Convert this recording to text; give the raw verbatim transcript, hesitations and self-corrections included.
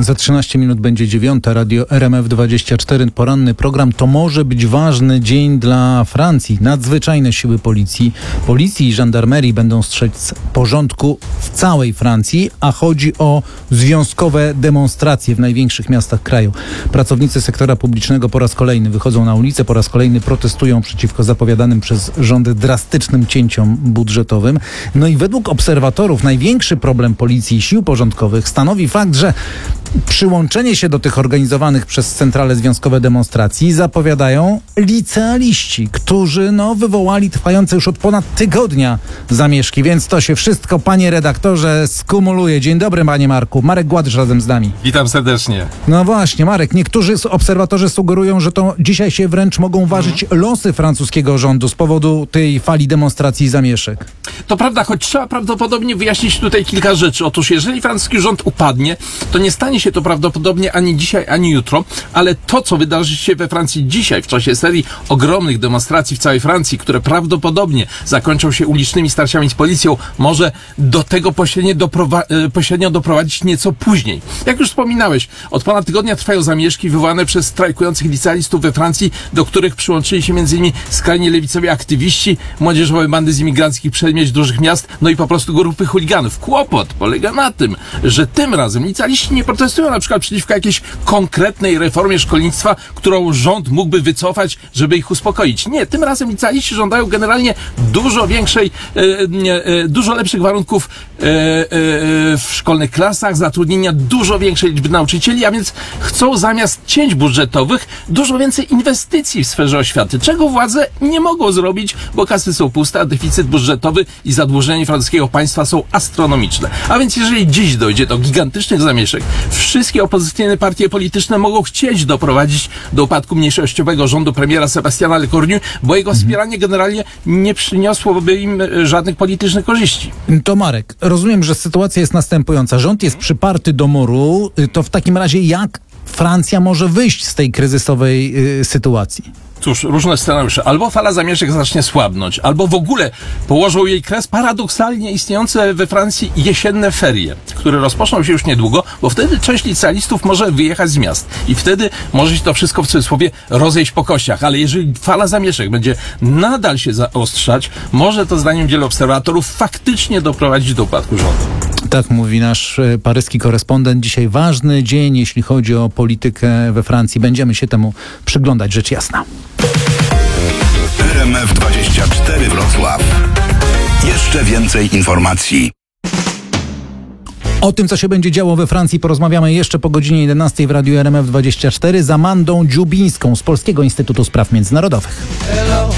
Za trzynaście minut będzie dziewiąta. Radio R M F dwadzieścia cztery. Poranny program. To może być ważny dzień dla Francji. Nadzwyczajne siły policji, policji i żandarmerii będą strzec porządku w całej Francji, a chodzi o związkowe demonstracje w największych miastach kraju. Pracownicy sektora publicznego po raz kolejny wychodzą na ulicę, po raz kolejny protestują przeciwko zapowiadanym przez rząd drastycznym cięciom budżetowym. No i według obserwatorów największy problem policji i sił porządkowych stanowi fakt, że przyłączenie się do tych organizowanych przez centrale związkowe demonstracji zapowiadają licealiści, którzy no, wywołali trwające już od ponad tygodnia zamieszki, więc to się wszystko, panie redaktorze, skumuluje. Dzień dobry, panie Marku. Marek Gładysz razem z nami. Witam serdecznie. No właśnie, Marek, niektórzy obserwatorzy sugerują, że to dzisiaj się wręcz mogą ważyć mhm. losy francuskiego rządu z powodu tej fali demonstracji i zamieszek. To prawda, choć trzeba prawdopodobnie wyjaśnić tutaj kilka rzeczy. Otóż jeżeli francuski rząd upadnie, to nie stanie się to prawdopodobnie ani dzisiaj, ani jutro, ale to, co wydarzy się we Francji dzisiaj, w czasie serii ogromnych demonstracji w całej Francji, które prawdopodobnie zakończą się ulicznymi starciami z policją, może do tego pośrednio, doprowa- pośrednio doprowadzić nieco później. Jak już wspominałeś, od ponad tygodnia trwają zamieszki wywołane przez strajkujących licealistów we Francji, do których przyłączyli się m.in. skrajnie lewicowi aktywiści, młodzieżowe bandy z imigranckich przedmieść dużych miast, no i po prostu grupy chuliganów. Kłopot polega na tym, że tym razem licealiści nie protestują na przykład przeciwko jakiejś konkretnej reformie szkolnictwa, którą rząd mógłby wycofać, żeby ich uspokoić. Nie, tym razem licealiści żądają generalnie dużo większej, e, e, dużo lepszych warunków e, e, w szkolnych klasach, zatrudnienia dużo większej liczby nauczycieli, a więc chcą zamiast cięć budżetowych dużo więcej inwestycji w sferze oświaty, czego władze nie mogą zrobić, bo kasy są puste, a deficyt budżetowy i zadłużenie francuskiego państwa są astronomiczne. A więc jeżeli dziś dojdzie do gigantycznych zamieszek, wszystkie opozycyjne partie polityczne mogą chcieć doprowadzić do upadku mniejszościowego rządu premiera Sebastiana Lecornu, bo jego wspieranie generalnie nie przyniosłoby im żadnych politycznych korzyści. To Marek, rozumiem, że sytuacja jest następująca. Rząd jest przyparty do muru. To w takim razie jak Francja może wyjść z tej kryzysowej yy, sytuacji? Cóż, różne scenariusze. Albo fala zamieszek zacznie słabnąć, albo w ogóle położą jej kres paradoksalnie istniejące we Francji jesienne ferie, które rozpoczną się już niedługo, bo wtedy część licealistów może wyjechać z miast i wtedy może się to wszystko w cudzysłowie rozejść po kościach. Ale jeżeli fala zamieszek będzie nadal się zaostrzać, może to zdaniem wielu obserwatorów faktycznie doprowadzić do upadku rządu. Tak mówi nasz paryski korespondent. Dzisiaj ważny dzień, jeśli chodzi o politykę we Francji. Będziemy się temu przyglądać, rzecz jasna. R M F dwadzieścia cztery Wrocław. Jeszcze więcej informacji. O tym, co się będzie działo we Francji, porozmawiamy jeszcze po godzinie jedenastej w Radiu R M F dwadzieścia cztery z Amandą Dziubińską z Polskiego Instytutu Spraw Międzynarodowych.